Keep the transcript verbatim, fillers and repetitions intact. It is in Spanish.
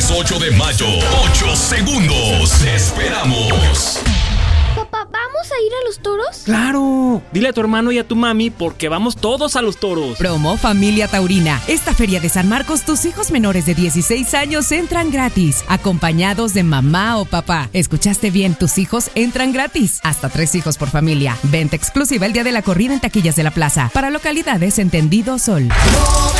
Viernes ocho de mayo, ocho segundos. Te esperamos. Papá, ¿vamos a ir a los toros? ¡Claro! Dile a tu hermano y a tu mami porque vamos todos a los toros. Promo Familia Taurina. Esta feria de San Marcos, tus hijos menores de dieciséis años entran gratis, acompañados de mamá o papá. ¿Escuchaste bien? Tus hijos entran gratis. Hasta tres hijos por familia. Venta exclusiva el día de la corrida en taquillas de la plaza. Para localidades entendido Sol.